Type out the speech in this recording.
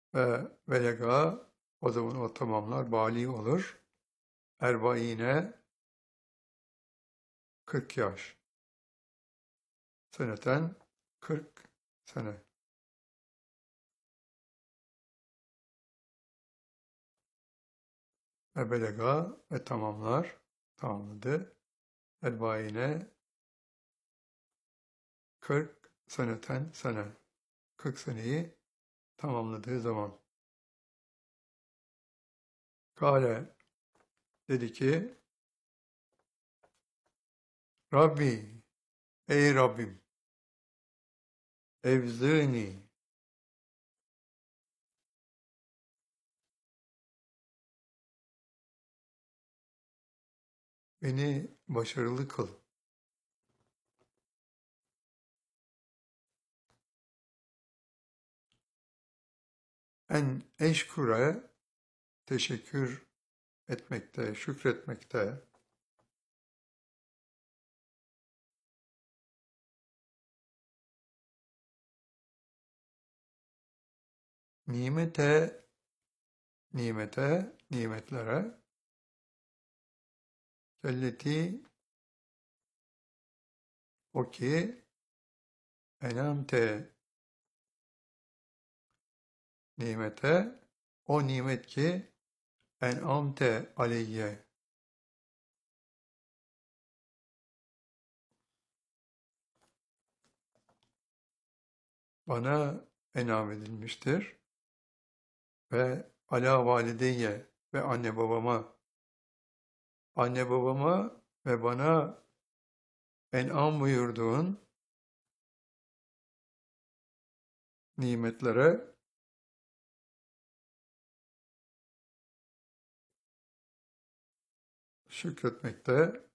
ve velega, o zaman o tamamlar, bali olur. Erbaine 40 yaş. Seneten 40 sene. Ve belega ve tamamlar, tamamladı. Erbaine 40 seneten sene. 40 seneyi tamamladığı zaman. Kale dedi ki, Rabbi, ey Rabbim, evzini, beni başarılı kıl. En eşkure, teşekkür etmekte, şükretmekte, nimete, nimetlere, kelleti, o ki, enamte, nimete, o nimet ki, en'amte aleyye, bana enam edilmiştir ve ala valideyye ve anne babama ve bana en'am buyurduğun nimetlere şükretmekte